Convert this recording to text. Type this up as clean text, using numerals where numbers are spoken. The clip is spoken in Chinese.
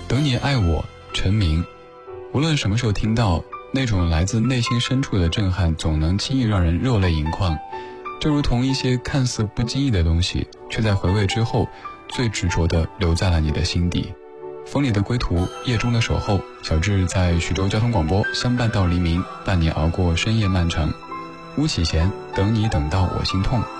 等你爱我，陈明。无论什么时候听到，那种来自内心深处的震撼总能轻易让人热泪盈眶，就如同一些看似不经意的东西，却在回味之后最执着地留在了你的心底。风里的归途，夜中的守候，小志在徐州交通广播相伴到黎明，伴你熬过深夜漫长。巫启贤，等你等到我心痛。